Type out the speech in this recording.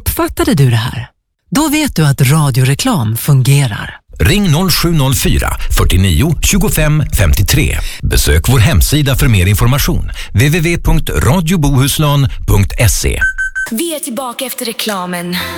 Uppfattade du det här? Då vet du att radioreklam fungerar. Ring 0704 49 25 53. Besök vår hemsida för mer information. www.radiobohuslän.se. Vi är tillbaka efter reklamen.